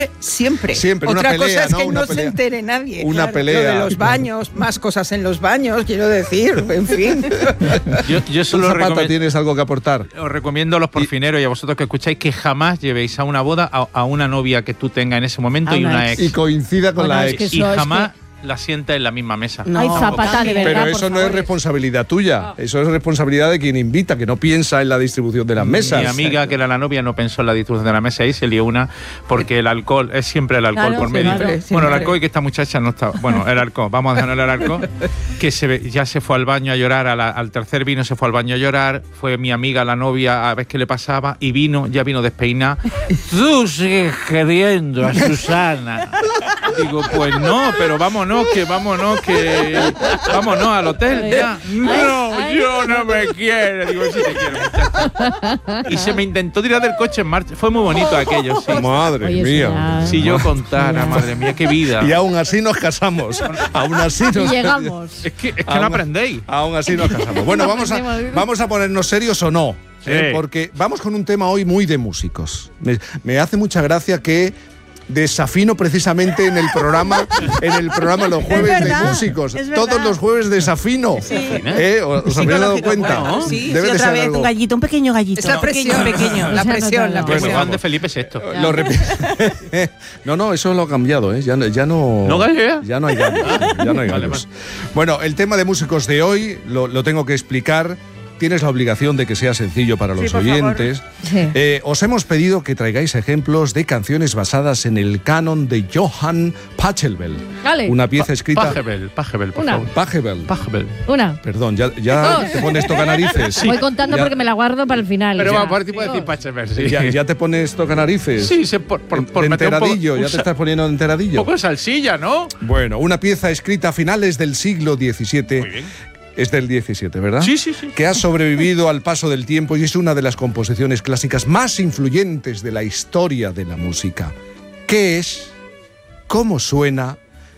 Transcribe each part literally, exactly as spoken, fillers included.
Siempre. Siempre. Otra una pelea, cosa es que ¿no? no Una se pelea. entere nadie. Una claro. pelea. Lo de los baños, más cosas en los baños, quiero decir, en fin. Yo, yo ¿Tú, solo Zapata, recomend- tienes algo que aportar? os recomiendo a los porfineros y a vosotros que escucháis que jamás llevéis a una boda a, a una novia que tú tengas en ese momento A y una una ex. ex. Y coincida con Bueno, la es ex. que Y eso es jamás la sienta en la misma mesa. No, Ay, Tampoco. Zapata, de verdad. Pero por eso no es favor. responsabilidad tuya, eso es responsabilidad de quien invita, que no piensa en la distribución de las mesas. Mi amiga, que era la novia, no pensó en la distribución de la mesa y se lió una, porque el alcohol, es siempre el alcohol Claro, por sí, medio. claro, siempre. Bueno, el alcohol y que esta muchacha no estaba. Bueno, el alcohol, vamos a dejar el alcohol, que se ve- ya se fue al baño a llorar, a la- al tercer vino se fue al baño a llorar, fue mi amiga, la novia, a ver qué le pasaba, y vino, ya vino despeinada. Tú sigues queriendo a Susana. Digo, pues no, pero vámonos, que vámonos, que vámonos al hotel ya. No, ay. yo no me quiero. Digo, sí te quiero, muchacha. Y se me intentó tirar del coche en marcha. Fue muy bonito aquello, sí. Madre Oye, mía. será- Si yo contara, madre mía, qué vida. Y aún así nos casamos. Aún así Y nos llegamos. Es que, es que Aún- no aprendéis. Aún así nos casamos. Bueno, vamos a, Aprendemos. vamos a ponernos serios o no. ¿eh? Sí. Porque vamos con un tema hoy muy de músicos. Me, me hace mucha gracia que desafino precisamente en el programa, en el programa los jueves de verdad, músicos. es verdad. Todos los jueves desafino. ¿Eh? ¿Os habéis dado Psicológico, cuenta? bueno, sí, Debe Sí, de otra ser vez algo. un gallito, un pequeño gallito. Es la presión, pequeño, pequeño. la O sea, presión, no, la no, Yo soy presión. fan de Felipe sexto. Lo rep- no, no, eso lo ha cambiado, ¿eh? Ya, no- ya no. ¿No gallea? Ya no hay gallos. Ya no hay Vale, gallos. Bueno, el tema de músicos de hoy lo, lo tengo que explicar. Tienes la obligación de que sea sencillo para los Sí, por oyentes. Sí. Eh, os hemos pedido que traigáis ejemplos de canciones basadas en el canon de Johann Pachelbel. Vale. Una pieza escrita. Pachelbel, Pachelbel, por Una. favor. Pachelbel. Pachelbel. Una. Perdón, ya, ya Dos. te pones tocanarices. Voy contando Ya- porque me la guardo para el final. Pero o sea. va, aparte puedo decir Pachelbel, sí. Ya, ya te pones tocanarices. Sí, se- por, por, por De meter un poco- enteradillo, un ya te sa- estás poniendo un enteradillo. poco de salsilla, ¿no? Bueno, una pieza escrita a finales del siglo diecisiete. Muy bien. Es del diecisiete, ¿verdad? Sí, sí, sí. Que ha sobrevivido al paso del tiempo y es una de las composiciones clásicas más influyentes de la historia de la música. ¿Qué es? ¿Cómo suena?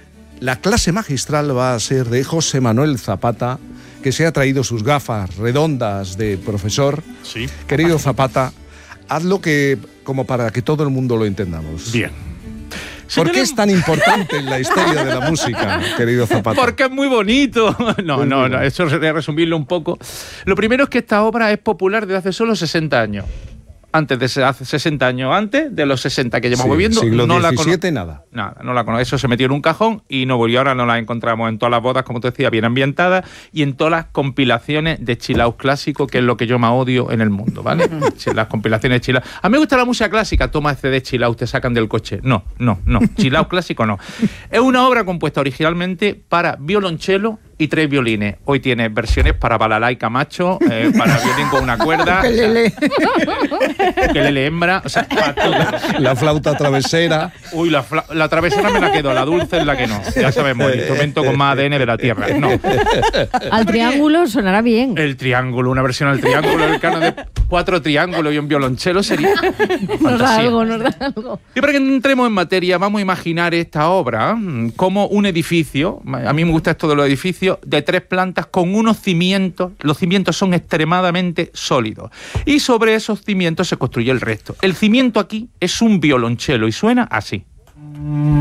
La clase magistral va a ser de José Manuel Zapata, que se ha traído sus gafas redondas de profesor. Sí. Querido Zapata, hazlo que, como para que todo el mundo lo entendamos. Bien. ¿Por qué Señores, es tan importante en la historia de la música, querido Zapata? Porque es muy bonito. No, Muy no, bueno. no, eso sería resumirlo un poco. Lo primero es que esta obra es popular desde hace solo sesenta años. Antes de ese- hace sesenta años antes de los sesenta que llevamos Sí, viviendo, siglo no la diecisiete, cono- nada. Nada, no la conozco. Eso se metió en un cajón y no volvió. Ahora no la encontramos en todas las bodas, como te decía, bien ambientadas y en todas las compilaciones de chill out clásico, que es lo que yo más odio en el mundo, ¿vale? Las compilaciones de chill out. A mí me gusta la música clásica. Toma este de chill out, te sacan del coche. No, no, no. Chill out clásico no. Es una obra compuesta originalmente para violonchelo y tres violines. Hoy tiene versiones para balalaika macho, eh, para violín con una cuerda, Ukelele. ukelele hembra, o sea, para todo. La flauta travesera. Uy, la, fla- la travesera me la quedo, la dulce es la que no. Ya sabemos, el instrumento con más A D N de la Tierra. No. Al triángulo sonará bien. El triángulo, una versión al triángulo, el canon de cuatro triángulos y un violonchelo sería Nos da fantasía. algo, nos da algo. Y para que entremos en materia, vamos a imaginar esta obra mm, como un edificio, a mí me gusta esto de los edificios, de tres plantas con unos cimientos, los cimientos son extremadamente sólidos, y sobre esos cimientos se construye el resto. El cimiento aquí es un violonchelo y suena así.